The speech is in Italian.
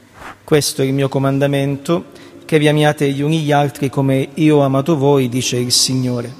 Questo è il mio comandamento, che vi amiate gli uni gli altri come io ho amato voi, dice il Signore.